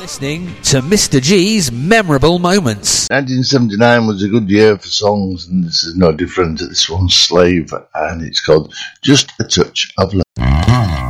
listening to Mr. G's Memorable Moments. 1979 was a good year for songs, and this is no different. This one's Slave, and it's called Just a Touch of Love.